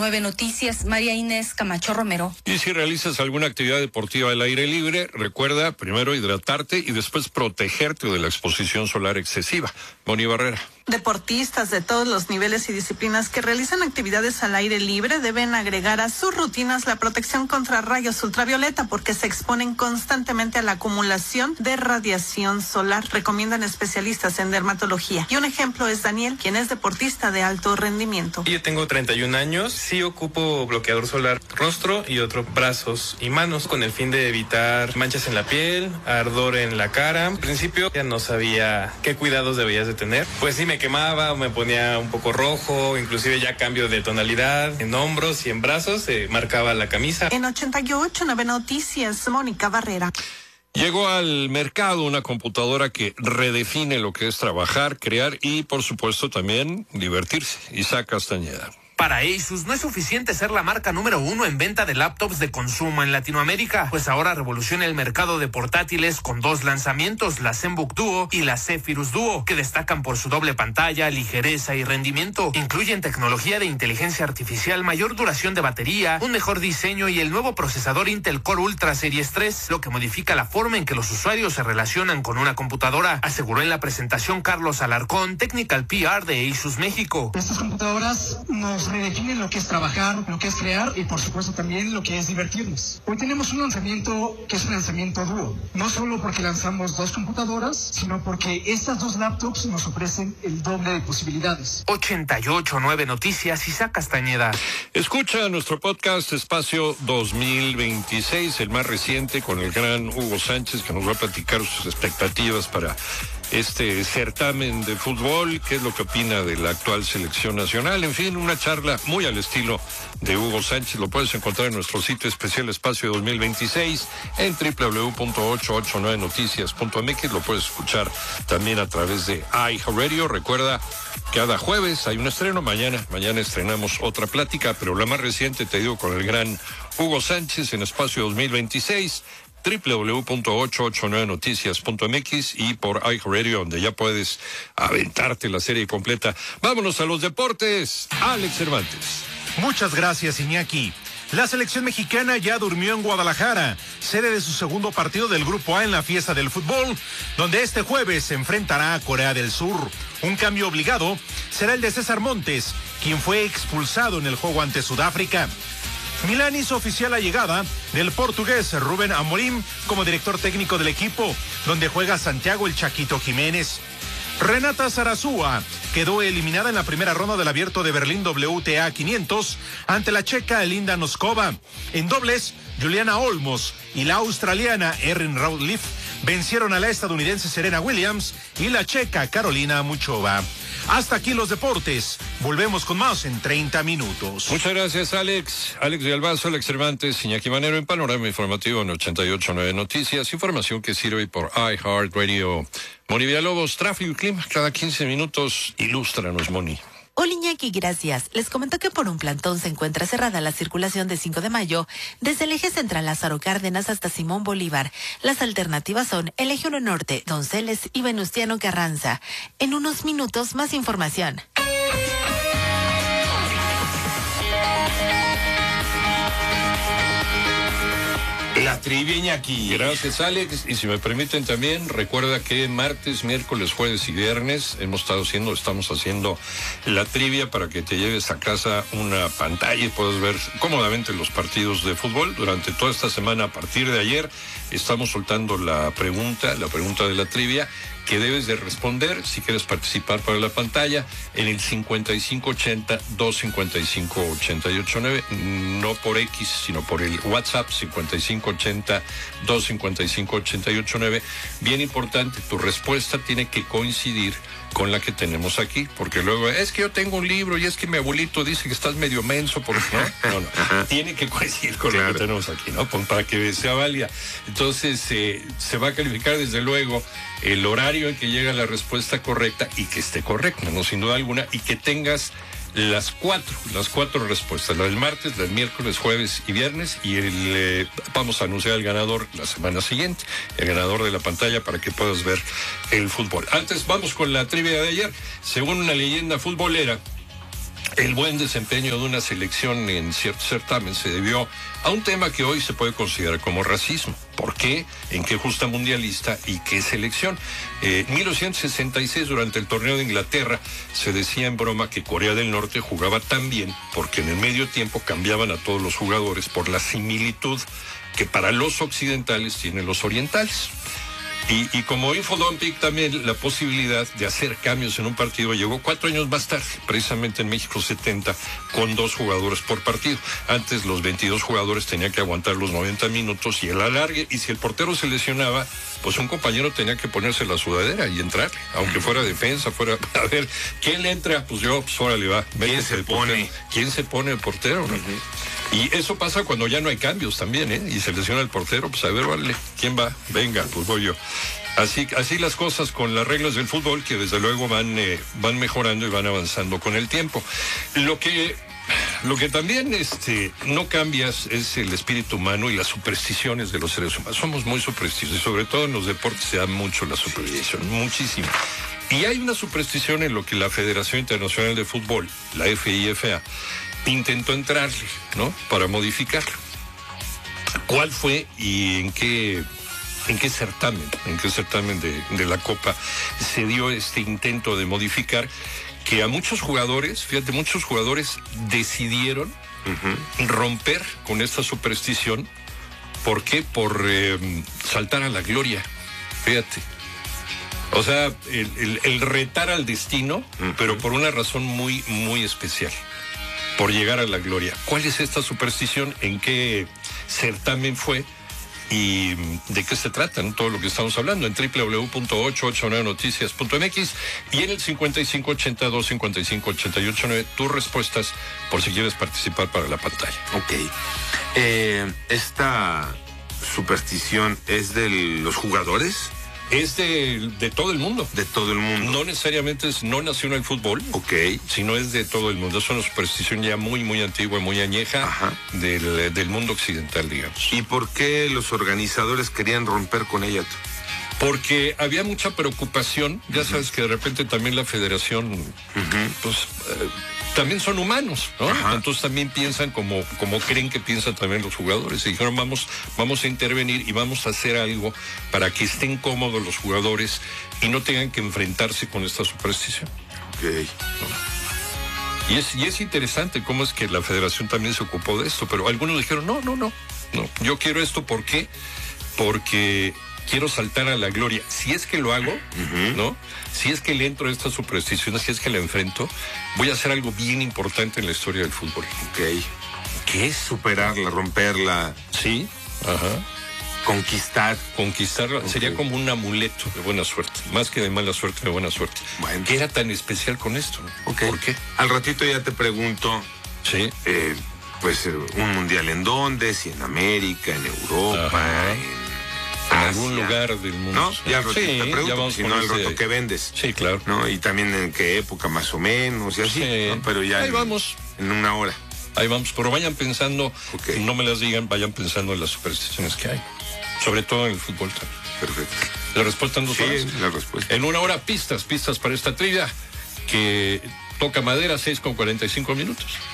9 Noticias, María Inés Camacho Romero. Y si realizas alguna actividad deportiva al aire libre, recuerda primero hidratarte y después protegerte de la exposición solar excesiva. Moni Barrera. Deportistas de todos los niveles y disciplinas que realizan actividades al aire libre deben agregar a sus rutinas la protección contra rayos ultravioleta porque se exponen constantemente a la acumulación de radiación solar, recomiendan especialistas en dermatología. Y un ejemplo es Daniel, quien es deportista de alto rendimiento. Yo tengo 31 años, sí ocupo bloqueador solar rostro y otro brazos y manos con el fin de evitar manchas en la piel, ardor en la cara. Al principio ya no sabía qué cuidados debías de tener, pues sí me quemaba, me ponía un poco rojo, inclusive ya cambio de tonalidad en hombros y en brazos, se marcaba la camisa. En 88 9 Noticias, Mónica Barrera. Llegó al mercado una computadora que redefine lo que es trabajar, crear y, por supuesto, también divertirse. Isaac Castañeda. Para Asus no es suficiente ser la marca número 1 en venta de laptops de consumo en Latinoamérica, pues ahora revoluciona el mercado de portátiles con 2 lanzamientos, la ZenBook Duo y la Zephyrus Duo, que destacan por su doble pantalla, ligereza y rendimiento. Incluyen tecnología de inteligencia artificial, mayor duración de batería, un mejor diseño y el nuevo procesador Intel Core Ultra Series 3, lo que modifica la forma en que los usuarios se relacionan con una computadora, aseguró en la presentación Carlos Alarcón, Technical PR de Asus México. Estas computadoras nos redefinen lo que es trabajar, lo que es crear y por supuesto también lo que es divertirnos. Hoy tenemos un lanzamiento que es un lanzamiento dúo, no solo porque lanzamos 2 computadoras, sino porque estas 2 laptops nos ofrecen el doble de posibilidades. 88.9 Noticias, Isaac Castañeda. Escucha nuestro podcast Espacio 2026, el más reciente, con el gran Hugo Sánchez, que nos va a platicar sus expectativas para este certamen de fútbol, qué es lo que opina de la actual selección nacional, en fin, una charla muy al estilo de Hugo Sánchez. Lo puedes encontrar en nuestro sitio especial Espacio 2026 en www.889noticias.mx. Lo puedes escuchar también a través de iHeartRadio. Recuerda, cada jueves hay un estreno, mañana estrenamos otra plática, pero la más reciente, te digo, con el gran Hugo Sánchez en Espacio 2026, www.889noticias.mx y por iHeartRadio, donde ya puedes aventarte la serie completa. Vámonos a los deportes. Alex Cervantes. Muchas gracias, Iñaki. La selección mexicana ya durmió en Guadalajara, sede de su segundo partido del Grupo A en la fiesta del fútbol, donde este jueves se enfrentará a Corea del Sur. Un cambio obligado será el de César Montes, quien fue expulsado en el juego ante Sudáfrica. Milán hizo oficial la llegada del portugués Rubén Amorim como director técnico del equipo, donde juega Santiago el Chaquito Jiménez. Renata Zarazúa quedó eliminada en la primera ronda del Abierto de Berlín WTA 500 ante la checa Linda Noskova. En dobles, Juliana Olmos y la australiana Erin Routliffe vencieron a la estadounidense Serena Williams y la checa Carolina Muchova. Hasta aquí los deportes. Volvemos con más en 30 minutos. Muchas gracias, Alex. Alex Villalbazo, Alex Cervantes, Iñaki Manero en Panorama Informativo en 88.9 Noticias. Información que sirve por iHeartRadio. Moni Villalobos, tráfico y clima cada 15 minutos. Ilústranos, Moni. Hola, Iñaki, gracias. Les comento que por un plantón se encuentra cerrada la circulación de 5 de mayo desde el eje central Lázaro Cárdenas hasta Simón Bolívar. Las alternativas son el eje 1 norte, Donceles y Venustiano Carranza. En unos minutos, más información. La trivia, Iñaki. Gracias, Alex. Y si me permiten también, recuerda que martes, miércoles, jueves y viernes estamos haciendo la trivia para que te lleves a casa una pantalla y puedas ver cómodamente los partidos de fútbol. Durante toda esta semana, a partir de ayer, estamos soltando la pregunta de la trivia, que debes de responder si quieres participar para la pantalla en el 5580-255-889, no por X, sino por el WhatsApp 5580-255-889. Bien importante, tu respuesta tiene que coincidir con la que tenemos aquí, porque luego es que yo tengo un libro y es que mi abuelito dice que estás medio menso, porque no, tiene que coincidir con lo que tenemos aquí, ¿no? Para que sea válida. Entonces se va a calificar desde luego el horario en que llega la respuesta correcta y que esté correcta, no sin duda alguna, y que tengas las cuatro respuestas, la del martes, la del miércoles, jueves y viernes, y vamos a anunciar al ganador la semana siguiente, el ganador de la pantalla, para que puedas ver el fútbol. Antes vamos con la trivia de ayer. Según una leyenda futbolera, El buen desempeño de una selección en cierto certamen se debió a un tema que hoy se puede considerar como racismo. ¿Por qué? ¿En qué justa mundialista y qué selección? En 1966, durante el torneo de Inglaterra, se decía en broma que Corea del Norte jugaba tan bien porque en el medio tiempo cambiaban a todos los jugadores por la similitud que para los occidentales tienen los orientales. Y como Infodumpic también la posibilidad de hacer cambios en un partido llegó 4 años más tarde, precisamente en México 70, con 2 jugadores por partido. Antes los 22 jugadores tenían que aguantar los 90 minutos y el alargue, y si el portero se lesionaba, pues un compañero tenía que ponerse la sudadera y entrarle, aunque fuera defensa, fuera, a ver, ¿quién le entra? Pues yo, pues órale va. ¿Quién se pone? ¿Quién se pone el portero? ¿No? Y eso pasa cuando ya no hay cambios también, ¿eh? Y se lesiona el portero, pues a ver, vale, ¿quién va? Venga, pues voy yo. Así las cosas con las reglas del fútbol, que desde luego van mejorando y van avanzando con el tiempo. Lo que también no cambias es el espíritu humano y las supersticiones de los seres humanos. Somos muy supersticiosos, y sobre todo en los deportes se da mucho la superstición, muchísimo. Y hay una superstición en lo que la Federación Internacional de Fútbol, la FIFA, intentó entrarle, ¿no? Para modificarlo. ¿Cuál fue y en qué certamen de la Copa se dio este intento de modificar? Que a muchos jugadores decidieron romper con esta superstición. ¿Por qué? Por saltar a la gloria. Fíjate. O sea, el retar al destino, pero por una razón muy, muy especial. Por llegar a la gloria. ¿Cuál es esta superstición? ¿En qué certamen fue? ¿Y de qué se trata? ¿No? Todo lo que estamos hablando en www.889noticias.mx y en el 5582-558889 tus respuestas por si quieres participar para la pantalla. Ok. ¿Esta superstición es de los jugadores? Es de todo el mundo. De todo el mundo. No necesariamente no nació en el fútbol. Ok. Sino es de todo el mundo. Es una superstición ya muy, muy antigua, muy añeja del mundo occidental, digamos. ¿Y por qué los organizadores querían romper con ella? Porque había mucha preocupación. Ya sabes que de repente también la federación, también son humanos, ¿no? Entonces también piensan como creen que piensan también los jugadores. Y dijeron, vamos a intervenir y vamos a hacer algo para que estén cómodos los jugadores y no tengan que enfrentarse con esta superstición. Ok. Y es interesante cómo es que la federación también se ocupó de esto, pero algunos dijeron, no, yo quiero esto, ¿por qué? Porque quiero saltar a la gloria. Si es que lo hago, ¿no? Si es que le entro a estas supersticiones, si es que la enfrento, voy a hacer algo bien importante en la historia del fútbol. Ok. ¿Qué es superarla, romperla? Sí, Conquistarla. Okay. Sería como un amuleto de buena suerte. Más que de mala suerte, de buena suerte. Bueno. ¿Qué era tan especial con esto? Okay. ¿Por qué? Al ratito ya te pregunto. Sí. Un mundial en dónde, si en América, en Europa, en algún lugar del mundo. ¿No? Ya al ratito te pregunto, si no el rato que vendes. Sí, claro. ¿No? Y también en qué época más o menos, y así. Sí. ¿No? Pero ya ahí vamos. En una hora. Ahí vamos, pero vayan pensando, no me las digan, vayan pensando en las supersticiones que hay. Sobre todo en el fútbol también. Perfecto. ¿La respuesta en 2 horas? Sí, la respuesta. En 1 hora, pistas para esta trivia que toca madera, 6:45 minutos.